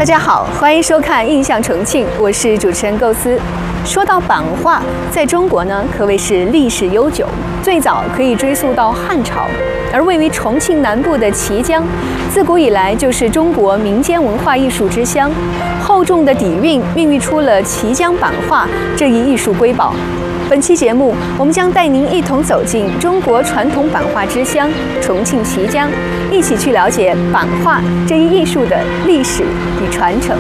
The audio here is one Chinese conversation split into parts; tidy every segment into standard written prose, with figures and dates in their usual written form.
大家好，欢迎收看《印象重庆》，我是主持人构思。说到版画，在中国呢可谓是历史悠久，最早可以追溯到汉朝。而位于重庆南部的綦江，自古以来就是中国民间文化艺术之乡。厚重的底蕴孕育出了綦江版画这一艺术瑰宝。本期节目，我们将带您一同走进中国传统版画之乡重庆綦江，一起去了解版画这一艺术的历史与传承。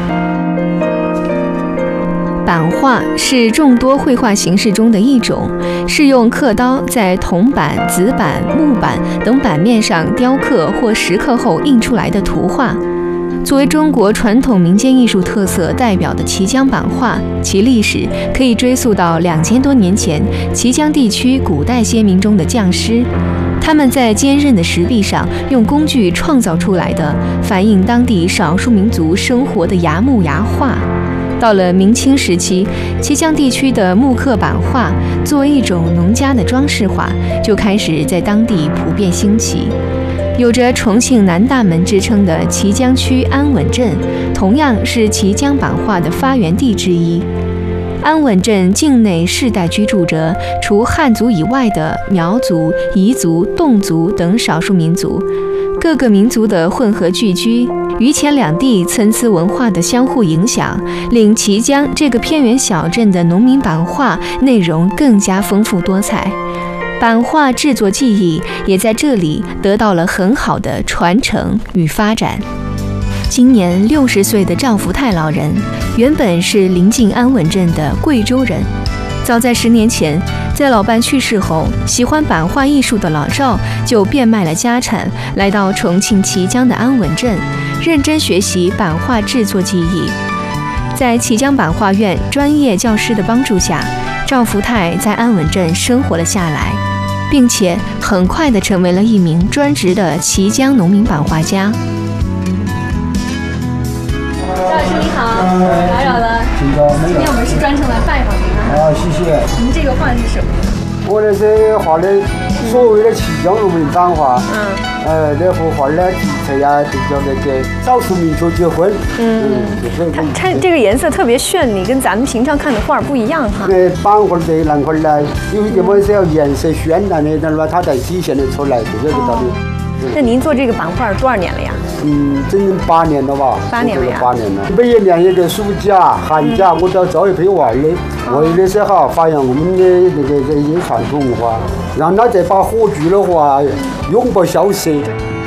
版画是众多绘画形式中的一种，是用刻刀在铜板、紫板、木板等板面上雕刻或蚀刻后印出来的图画。作为中国传统民间艺术特色代表的綦江版画，其历史可以追溯到2000多年前綦江地区古代先民中的匠师，他们在坚韧的石壁上用工具创造出来的反映当地少数民族生活的崖木崖画。到了明清时期，綦江地区的木刻版画作为一种农家的装饰画，就开始在当地普遍兴起。有着重庆南大门之称的綦江区安稳镇，同样是綦江版画的发源地之一。安稳镇境内世代居住着除汉族以外的苗族、彝族、侗族等少数民族，各个民族的混合聚居，榆钱两地参差文化的相互影响，令綦江这个偏远小镇的农民版画内容更加丰富多彩。版画制作技艺也在这里得到了很好的传承与发展。今年60岁的赵福泰老人，原本是临近安稳镇的贵州人。早在10年前，在老伴去世后，喜欢版画艺术的老赵就变卖了家产，来到重庆綦江的安稳镇，认真学习版画制作技艺。在綦江版画院专业教师的帮助下，赵福泰在安稳镇生活了下来，并且很快地成为了一名专职的綦江农民版画家。赵老师你好，打扰了。今天我们是专程来拜访您啊。 谢谢。 您这个画是什么？ 我那是画的所谓的綦江农民版画。那幅画呢，题材呀就叫那个少数民族结婚。 它这个颜色特别绚丽，跟咱们平常看的画不一样哈。 版画的那块呢，有一点么是要颜色绚烂的，那么它才体现得出来，这个道理。 那您做这个版画多少年了呀？ 整整8年了吧。 8年了呀。 8年了。每一年一个暑假、寒假，我都要招一批娃儿的。为的是好发扬我们的那个这些传统文化，让他这把火炬的话永不消失。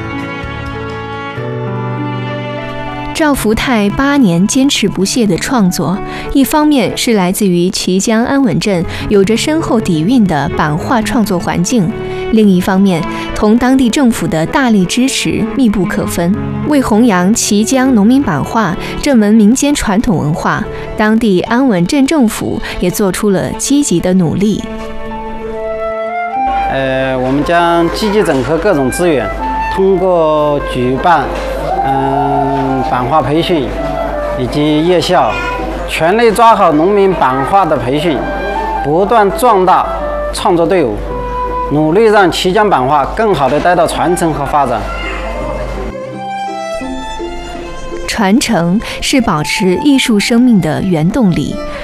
赵福泰8年坚持不懈的创作，一方面是来自于綦江安稳镇有着深厚底蕴的版画创作环境，另一方面同当地政府的大力支持密不可分。为弘扬綦江农民版画这门民间传统文化，当地安稳镇政府也做出了积极的努力。 我们将积极整合各种资源，通过举办版画培训以及夜校，全力抓好农民版画的培训，不断壮大创作队伍，努力让綦江版画更好地得到传承和发展。 传承是保持艺术生命的原动力，